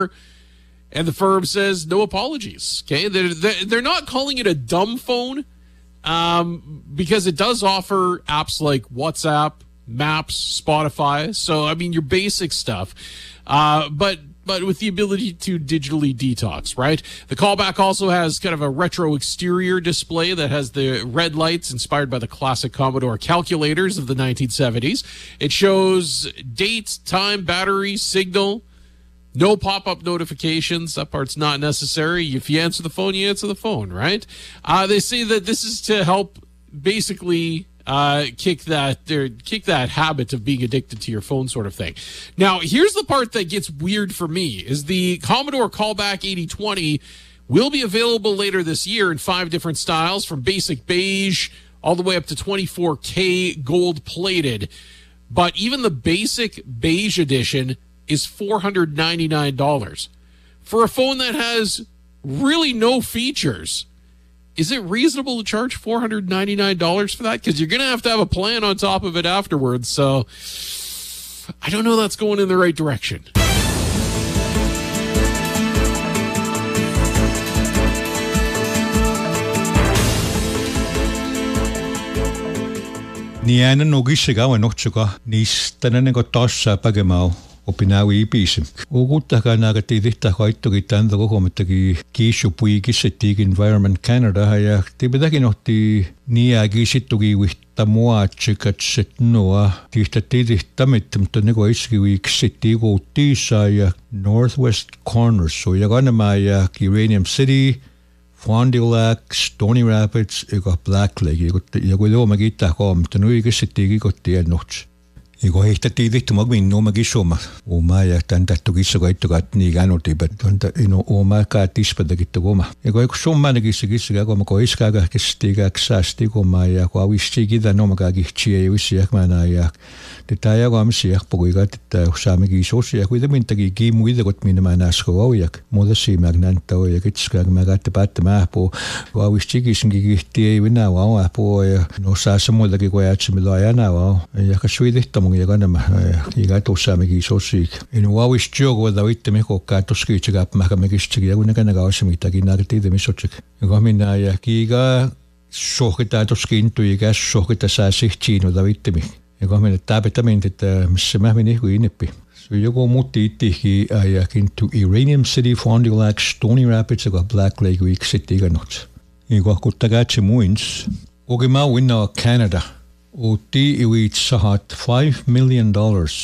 And the firm says no apologies. Okay, they're not calling it a dumb phone because it does offer apps like WhatsApp, Maps, Spotify. So I mean your basic stuff, but with the ability to digitally detox, right? The callback also has kind of a retro exterior display that has the red lights inspired by the classic Commodore calculators of the 1970s. It shows date, time, battery, signal. No pop-up notifications. That part's not necessary. If you answer the phone, you answer the phone, right? They say that this is to help basically kick that habit of being addicted to your phone sort of thing. Now, here's the part that gets weird for me, is the Commodore Callback 8020 will be available later this year in 5 different styles, from basic beige all the way up to 24K gold-plated. But even the basic beige edition is $499 for a phone that has really no features. Is it reasonable to charge $499 for that? Because you're going to have a plan on top of it afterwards. So I don't know that's going in the right direction. Niana nogisigaw anochuka nis tananengo tossa pagemao opinawi ipisim. Ugutta naga tidita hoittugi tandago komittagi kiishu puigissettig Environment Canada ja tibedagi nohti niagi sittugi wihta muatsikatset noa tihta tidita mittamtanego iski wiiksittigo tiisa ja Northwest Corners so ja ganema ja Uranium City, Fond du Lac, Stony Rapids ja Black Lake ja kui looma kiita koomta nuigissettigi kotti ennots. Iko hehtätiin magmin magisoma. Oma ja tantattu kissakoittukat niin känuti, mutta oma kaatispadakittu koma. Iko eikö sommana kissa koma koiskaaga kestiikäksäästi koma ja kun avisti kidan oma kihtsiä ja vissiäkmänä ja tätä ja kamsia pokuikat että saamme kisosi ja kuitenkin mintakin kiimuita kot minä mä näskö oujak. Muuta siimäk nänttä oujak itskääk mä kaatte päättämään po kun avisti kissankin kihti ei vinää vau po ja no saa semmoiltakin kun ajatsemilla ajana vau ja kasvuidihta ja kanama ja tuossaamme kisosi. En avisti joku da vitte me kokkaa toskiitsekä mä kistsäkin ja kun ne kannakaan osamittakin näketiitä missotsik. Ja minä ja kiikaa sohketaan toskiintu ja sohketa saa sihtiin da vitte mi. Ja kun minä täpätämin, että missä mä menin kuin ineppi. So joku muutti itsekin ajakin to Uranium City, Fond du Lac, Stony Rapids ja Black Lake Week City kanot. Ja kun tagaatse muins, oikein mä winna Canada. Uti iwit sahat $5 million.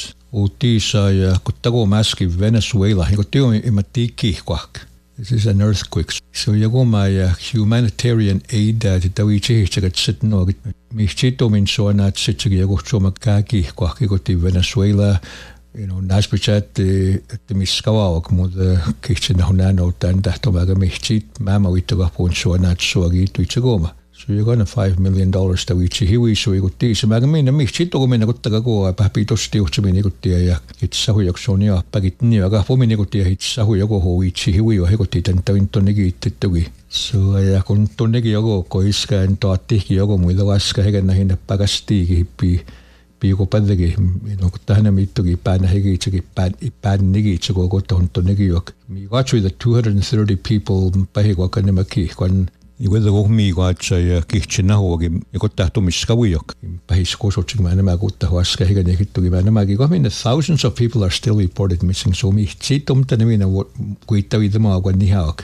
Uti saa ja kun tago mäski Venezuela, ja kun teo imatti kihkuak. This is an earthquake. So joku mä ja humanitarian aid että viitsihitsäkät sit noogit. Mihchitomin suona että sitsäkin joku suoma kihkuak koti Venezuela. Näspitsä että miskavaak, mutta kihtsinä on näin tämän tähtomäkä mihchit. Mä uittakapuun suona että suokiittu itse kooma. So you're gonna $5 million that we chihiwi so you got this. Mä minä mihchito kun minä kottaka koa päpitosti uhtsemi kotia ja itse hujaksonia pakit niin aga pomini kotia itse hujako hui chihiwi ja kotia tämän tonnegi ittugi. So ja kun tonnegi joku koiskaan taattikin joku muilla vaska heidän nähin pakastiiki piiko pädegi no kun tähän mittugi päänä hegiitsekin päänigi itse koko tonnegi jok. Me katsoi that 230 people pähikuakan nämäkin kun Iweda kohmi kaatsa ja kihtsinä huokin ja kotta tumiskavujok. Pähis kosotsi mä nämä kutta huaska hikä nekittuki mä nämäkin kohmin thousands of people are still reported missing so mi sitomta nemina kuittavi tämä kun nihaak.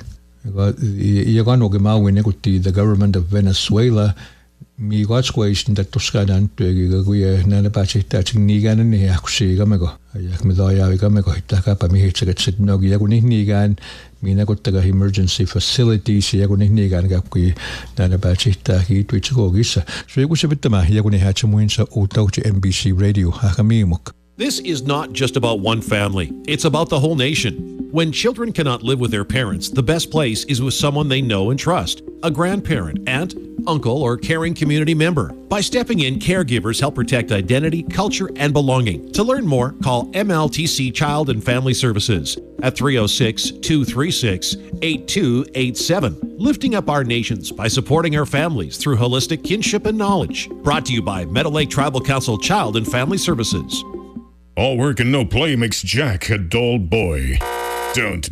Ja kanoki mä uin nekutti the government of Venezuela mi katskuisin että toskadaan työkin kun näin pääsihtäätsin niikään niin jahkusi kameko. Ja me toijaavi kameko hittääkääpä mihitsäket sit noki ja kun niikään minä kottakaa emergency facilities ja kun niikään käykki näin pääsihtää kiittuitse kokissa. So joku se pitämään ja kun ne häätsä muinsa uutauti NBC Radio aika miimukka. This is not just about one family. It's about the whole nation. When children cannot live with their parents, the best place is with someone they know and trust. A grandparent, aunt, uncle, or caring community member. By stepping in, caregivers help protect identity, culture, and belonging. To learn more, call MLTC Child and Family Services at 306-236-8287. Lifting up our nations by supporting our families through holistic kinship and knowledge. Brought to you by Meadow Lake Tribal Council Child and Family Services. All work and no play makes Jack a dull boy. Don't